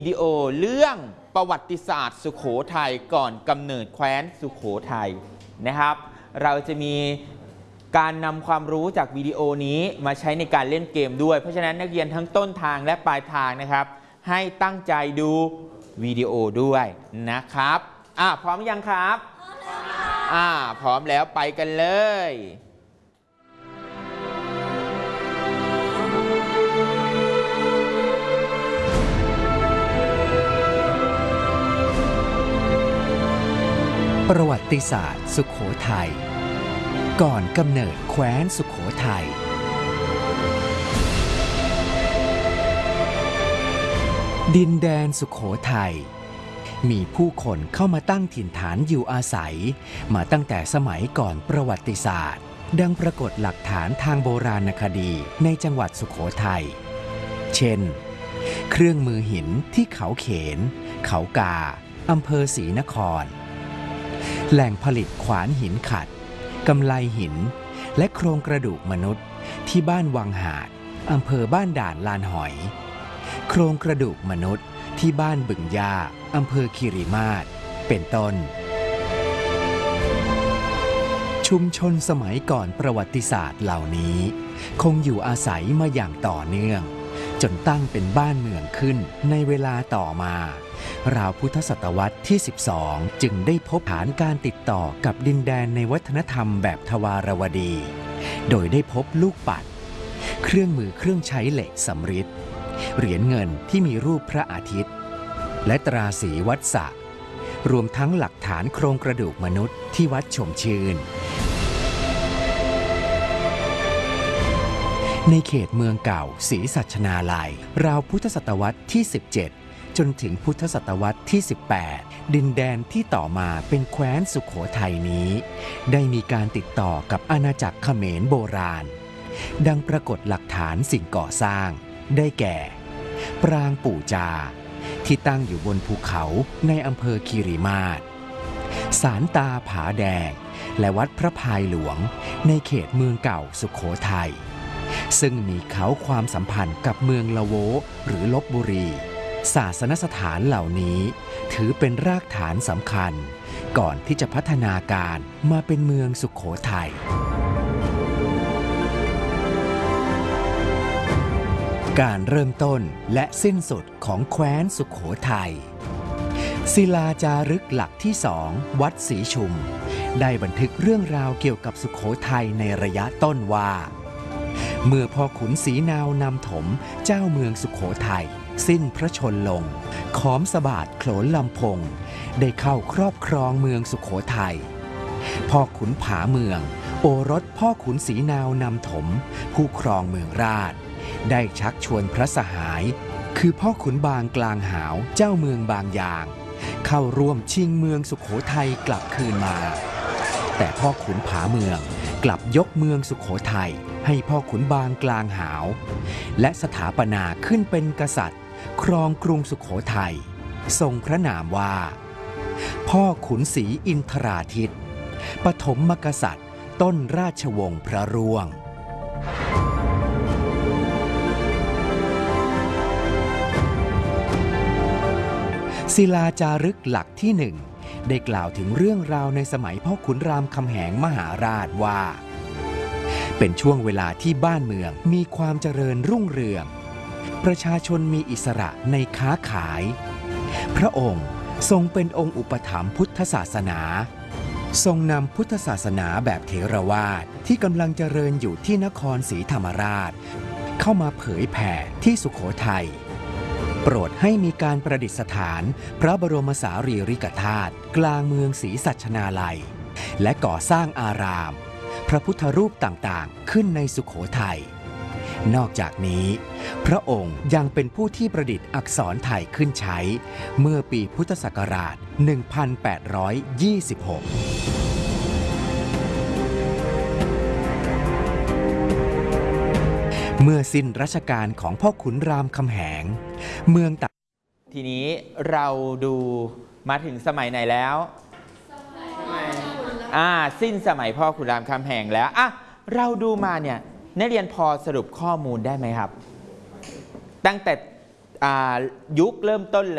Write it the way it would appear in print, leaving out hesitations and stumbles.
วิดีโอเรื่องประวัติศาสตร์สุโขทัยก่อนกำเนิดแคว้นสุโขทัยนะครับเราจะมีการนำความรู้จากวิดีโอนี้มาใช้ในการเล่นเกมด้วยเพราะฉะนั้นนักเรียนทั้งต้นทางและปลายทางนะครับให้ตั้งใจดูวิดีโอด้วยนะครับพร้อมยังครับพร้อมแล้วค่ะพร้อมแล้วไปกันเลยประวัติศาสตร์สุโขทัยก่อนกำเนิดแคว้นสุโขทัยดินแดนสุโขทัยมีผู้คนเข้ามาตั้งถิ่นฐานอยู่อาศัยมาตั้งแต่สมัยก่อนประวัติศาสตร์ดังปรากฏหลักฐานทางโบราณคดีในจังหวัดสุโขทัยเช่นเครื่องมือหินที่เขาเขนเขากาอำเภอศรีนครแหล่งผลิตขวานหินขัดกำไลหินและโครงกระดูกมนุษย์ที่บ้านวังหาดอำเภอบ้านด่านลานหอยโครงกระดูกมนุษย์ที่บ้านบึงยาอำเภอคีรีมาศเป็นต้นชุมชนสมัยก่อนประวัติศาสตร์เหล่านี้คงอยู่อาศัยมาอย่างต่อเนื่องจนตั้งเป็นบ้านเมืองขึ้นในเวลาต่อมาราวพุทธศตวรรษที่ 12จึงได้พบฐานการติดต่อกับดินแดนในวัฒนธรรมแบบทวารวดีโดยได้พบลูกปัดเครื่องมือเครื่องใช้เหล็กสำริดเหรียญเงินที่มีรูปพระอาทิตย์และตราสีวัดสะรวมทั้งหลักฐานโครงกระดูกมนุษย์ที่วัดชมชื่นในเขตเมืองเก่าศรีสัชนาลัยราวพุทธศตวรรษที่ 17จนถึงพุทธศตวรรษที่ 18ดินแดนที่ต่อมาเป็นแคว้นสุโขทัยนี้ได้มีการติดต่อกับอาณาจักรเขมรโบราณดังปรากฏหลักฐานสิ่งก่อสร้างได้แก่ปรางปู่จาที่ตั้งอยู่บนภูเขาในอำเภอคีรีมาศศาลตาผาแดงและวัดพระพายหลวงในเขตเมืองเก่าสุโขทัยซึ่งมีเขาความสัมพันธ์กับเมืองละโวหรือลพบุรีศาสนสถานเหล่านี้ถือเป็นรากฐานสำคัญก่อนที่จะพัฒนาการมาเป็นเมืองสุโขทัยการเริ่มต้นและสิ้นสุดของแคว้นสุโขทัยศิลาจารึกหลักที่2วัดศรีชุมได้บันทึกเรื่องราวเกี่ยวกับสุโขทัยในระยะต้นว่าเมื่อพ่อขุนศรีนาวนำถมเจ้าเมืองสุโขทัยสิ้นพระชนลงขอมสบาทโขลนลำพงได้เข้าครอบครองเมืองสุโขทัยพ่อขุนผาเมืองโอรสพ่อขุนศรีนาวนำถมผู้ครองเมืองราชได้ชักชวนพระสหายคือพ่อขุนบางกลางหาวเจ้าเมืองบางยางเข้าร่วมชิงเมืองสุโขทัยกลับคืนมาแต่พ่อขุนผาเมืองกลับยกเมืองสุโขทัยให้พ่อขุนบางกลางหาวและสถาปนาขึ้นเป็นกษัตริย์ครองกรุงสุโขทัยทรงพระนามว่าพ่อขุนศรีอินทราทิตปฐมกษัตริย์ต้นราชวงศ์พระร่วงศิลาจารึกหลักที่1ได้กล่าวถึงเรื่องราวในสมัยพ่อขุนรามคำแหงมหาราชว่าเป็นช่วงเวลาที่บ้านเมืองมีความเจริญรุ่งเรืองประชาชนมีอิสระในค้าขายพระองค์ทรงเป็นองค์อุปถัมภ์พุทธศาสนาทรงนำพุทธศาสนาแบบเถรวาทที่กำลังเจริญอยู่ที่นครศรีธรรมราชเข้ามาเผยแผ่ที่สุโขทัยโปรดให้มีการประดิษฐานพระบรมสารีริกธาตุกลางเมืองศรีสัชนาลัยและก่อสร้างอารามพระพุทธรูปต่างๆขึ้นในสุโขทัยนอกจากนี้พระองค์ยังเป็นผู้ที่ประดิษฐ์อักษรไทยขึ้นใช้เมื่อปีพุทธศักราช 1826 เมื่อสิ้นรัชกาลของพ่อขุนรามคำแหงเมืองต่างทีนี้เราดูมาถึงสมัยไหนแล้วสิ้นสมัยพ่อขุนรามคำแหงแล้วเราดูมาเนี่ยนักเรียนพอสรุปข้อมูลได้ไหมครับตั้งแต่ยุคเริ่มต้นเลย